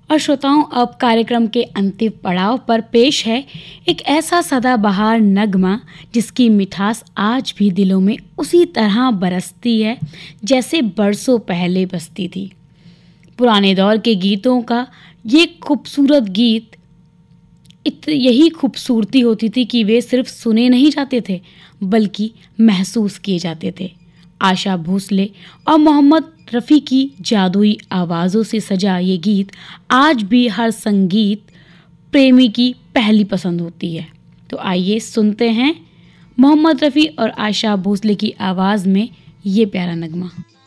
और श्रोताओं, अब कार्यक्रम के अंतिम पड़ाव पर पेश है एक ऐसा सदाबहार नगमा जिसकी मिठास आज भी दिलों में उसी तरह बरसती है जैसे बरसों पहले बसती थी। पुराने दौर के गीतों का ये खूबसूरत गीत यही खूबसूरती होती थी कि वे सिर्फ सुने नहीं जाते थे बल्कि महसूस किए जाते थे। आशा भोसले और मोहम्मद रफ़ी की जादुई आवाज़ों से सजा ये गीत आज भी हर संगीत प्रेमी की पहली पसंद होती है। तो आइए सुनते हैं मोहम्मद रफ़ी और आशा भोसले की आवाज़ में ये प्यारा नगमा।